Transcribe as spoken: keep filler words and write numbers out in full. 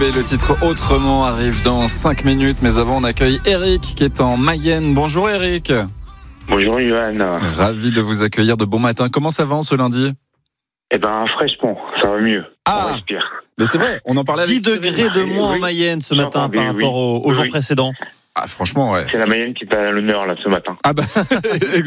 Et le titre Autrement arrive dans cinq minutes, mais avant on accueille Eric qui est en Mayenne. Bonjour Eric. Bonjour Yohan. Ravi de vous accueillir de bon matin. Comment ça va en ce lundi ? Eh ben fraîchement, ça va mieux. Ah, on respire. Mais c'est vrai, on en parlait avec dix degrés de moins oui. en Mayenne ce J'ai matin entendu, par rapport oui. au, au jour Oui. précédent. Ah franchement ouais. C'est la Mayenne qui est à l'honneur là ce matin. Ah bah